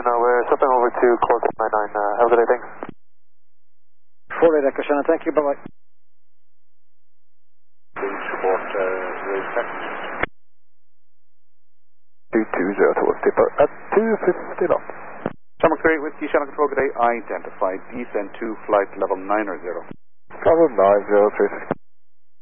we're slipping over to close 99. Have a good day, thanks. 48 Echo Shannon, thank you, bye-bye. Support, 220 towards depot at 250 knots. Shamrock 3 Whiskey Shannon Control, good day. Identified descent to flight level 9 or 0. Problem 90360.